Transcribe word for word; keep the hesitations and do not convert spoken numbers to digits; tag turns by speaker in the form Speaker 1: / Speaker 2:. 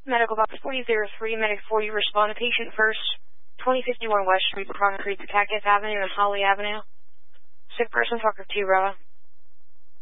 Speaker 1: Medical box forty oh three, medic forty, respond to patient first, twenty fifty-one West Street, Cronk Creek, Cactus Avenue and Holly Avenue. Sick person, talker two, Bravo.